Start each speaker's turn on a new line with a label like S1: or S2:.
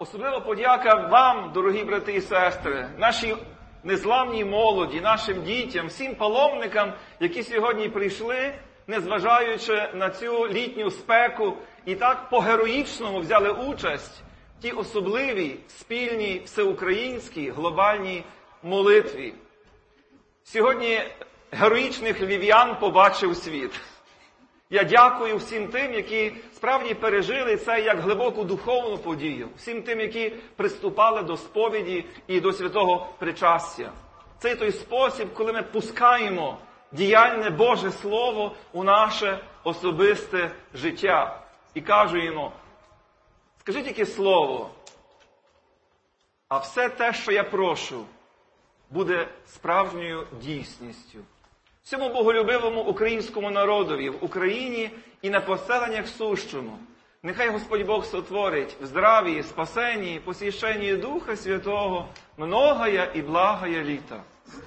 S1: Особливо подяка вам, дорогі брати і сестри, нашій незламній молоді, нашим дітям, всім паломникам, які сьогодні прийшли, незважаючи на цю літню спеку, і так по-героїчному взяли участь в тій особливій, спільній, всеукраїнській, глобальній молитві. Сьогодні героїчних львів'ян побачив світ. Я дякую всім тим, які справді пережили це як глибоку духовну подію, всім тим, які приступали до сповіді і до святого причастя. Це той спосіб, коли ми пускаємо діяльне Боже Слово у наше особисте життя. І кажемо, скажи тільки слово, а все те, що я прошу, буде справжньою дійсністю. Всьому боголюбивому українському народові в Україні і на поселеннях сущому. Нехай Господь Бог сотворить в здравії, спасенні, посвященні Духа Святого многая і благая літа.